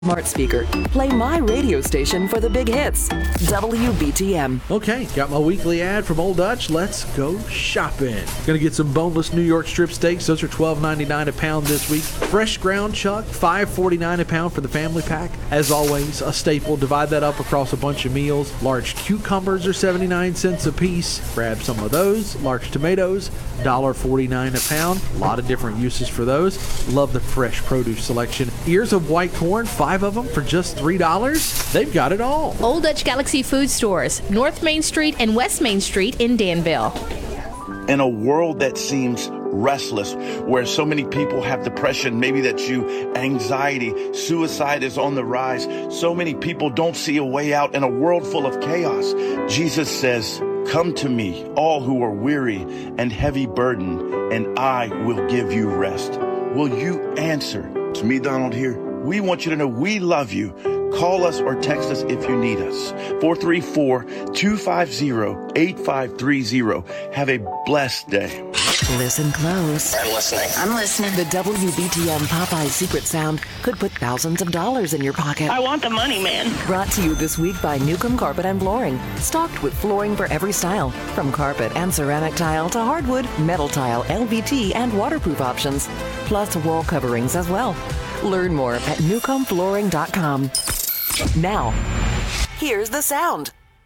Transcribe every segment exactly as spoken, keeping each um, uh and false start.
Smart speaker. Play my radio station for the big hits. W B T M. Okay, got my weekly ad from Old Dutch. Let's go shopping. Gonna get some boneless New York strip steaks. Those are twelve ninety-nine a pound this week. Fresh ground chuck, five forty-nine a pound for the family pack. As always, a staple. Divide that up across a bunch of meals. Large cucumbers are seventy-nine cents a piece. Grab some of those. Large tomatoes, one forty-nine a pound. A lot of different uses for those. Love the fresh produce selection. Ears of white corn, five of them for just three dollars. They've got it all. Old Dutch Galaxy Food Stores, North Main Street and West Main Street in Danville. In a world that seems restless, where so many people have depression, maybe that's you, anxiety, suicide is on the rise, so many people don't see a way out in a world full of chaos, Jesus says, "Come to me, all who are weary and heavy burdened, and I will give you rest." Will you answer? It's me, Donald, here. We want you to know we love you. Call us or text us if you need us. four three four, two five zero, eight five three zero. Have a blessed day. Listen close. I'm listening. I'm listening. The W B T M Popeye secret sound could put thousands of dollars in your pocket. I want the money, man. Brought to you this week by Newcomb Carpet and Flooring. Stocked with flooring for every style. From carpet and ceramic tile to hardwood, metal tile, L V T, and waterproof options. Plus wall coverings as well. Learn more at newcomb flooring dot com. Now, here's the sound.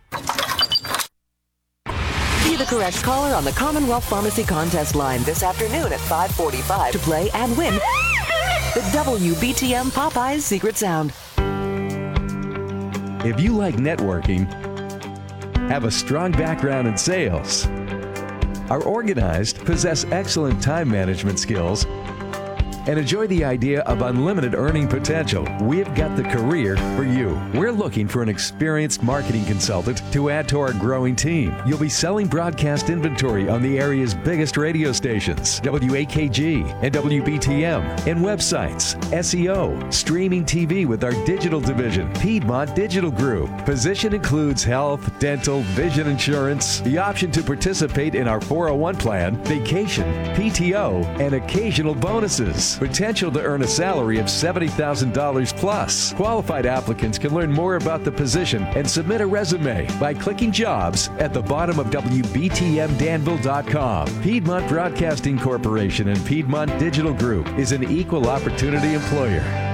Be the correct caller on the Commonwealth Pharmacy contest line this afternoon at five forty-five to play and win the W B T M Popeyes Secret Sound. If you like networking, have a strong background in sales, are organized, possess excellent time management skills, and enjoy the idea of unlimited earning potential, we've got the career for you. We're looking for an experienced marketing consultant to add to our growing team. You'll be selling broadcast inventory on the area's biggest radio stations, W A K G and W B T M, and websites, S E O, streaming T V with our digital division, Piedmont Digital Group. Position includes health, dental, vision insurance, the option to participate in our four oh one plan, vacation, P T O, and occasional bonuses. Potential to earn a salary of seventy thousand dollars plus. Qualified applicants can learn more about the position and submit a resume by clicking jobs at the bottom of W B T M Danville dot com. Piedmont Broadcasting Corporation and Piedmont Digital Group is an equal opportunity employer.